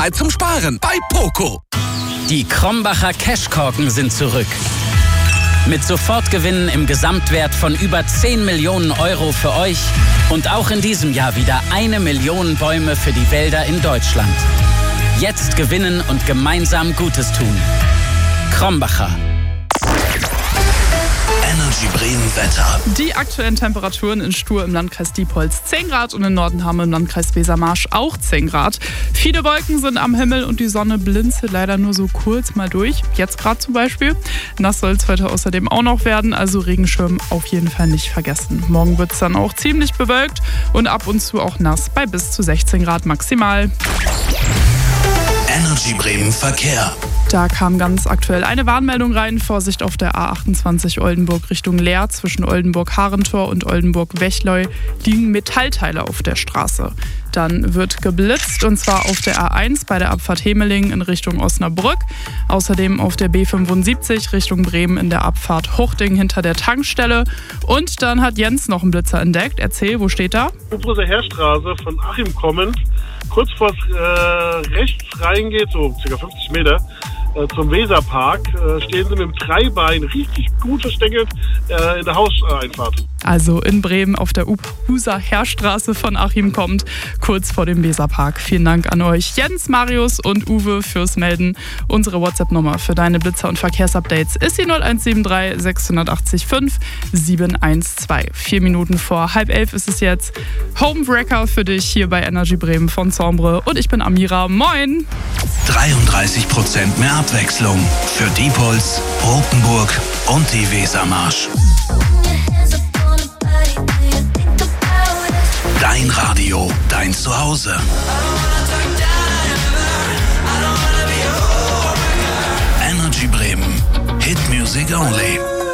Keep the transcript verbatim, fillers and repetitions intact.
Zeit zum Sparen bei Poco. Die Krombacher Cashkorken sind zurück. Mit Sofortgewinnen im Gesamtwert von über zehn Millionen Euro für euch und auch in diesem Jahr wieder eine Million Bäume für die Wälder in Deutschland. Jetzt gewinnen und gemeinsam Gutes tun. Krombacher. Energy Bremen Wetter. Die aktuellen Temperaturen in Stur im Landkreis Diepholz zehn Grad und in Nordenham im Landkreis Wesermarsch auch zehn Grad. Viele Wolken sind am Himmel und die Sonne blinzelt leider nur so kurz mal durch. Jetzt gerade zum Beispiel. Nass soll es heute außerdem auch noch werden, also Regenschirm auf jeden Fall nicht vergessen. Morgen wird es dann auch ziemlich bewölkt und ab und zu auch nass bei bis zu sechzehn Grad maximal. Energy Bremen Verkehr. Da kam ganz aktuell eine Warnmeldung rein. Vorsicht auf der A achtundzwanzig Oldenburg Richtung Leer. Zwischen Oldenburg-Harentor und Oldenburg-Wechleu liegen Metallteile auf der Straße. Dann wird geblitzt und zwar auf der A eins bei der Abfahrt Hemeling in Richtung Osnabrück. Außerdem auf der B fünfundsiebzig Richtung Bremen in der Abfahrt Huchting hinter der Tankstelle. Und dann hat Jens noch einen Blitzer entdeckt. Erzähl, wo steht er? Ufroser Heerstraße von Achim kommend, kurz vor äh, rechts reingeht, so ca. fünfzig Meter, äh, zum Weserpark, äh, stehen sie mit dem Dreibein richtig gut versteckelt äh, in der Hauseinfahrt. Also in Bremen auf der Ufroser Heerstraße von Achim kommt, kurz vor dem Weserpark. Vielen Dank an euch Jens, Marius und Uwe fürs Melden. Unsere WhatsApp-Nummer für deine Blitzer- und Verkehrsupdates ist die null eins sieben drei sechs acht fünf sieben eins zwei. Vier Minuten vor halb elf ist es jetzt. Homewrecker für dich hier bei Energy Bremen von Sombre und ich bin Amira. Moin! dreiunddreißig Prozent mehr Abwechslung für Diepholz, Rotenburg und die Wesermarsch. Dein Radio, dein Zuhause. Energy Bremen. Hit Music Only.